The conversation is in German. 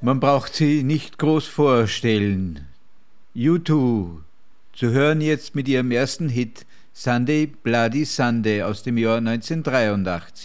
Man braucht sie nicht groß vorstellen. U2, zu hören jetzt mit ihrem ersten Hit Sunday Bloody Sunday aus dem Jahr 1983.